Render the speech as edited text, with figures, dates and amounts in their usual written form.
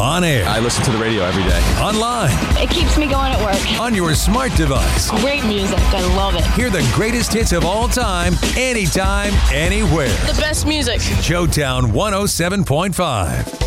On air. I listen to the radio every day. Online. It keeps me going at work. On your smart device. Great music. I love it. Hear the greatest hits of all time, anytime, anywhere. The best music. Joetown 107.5.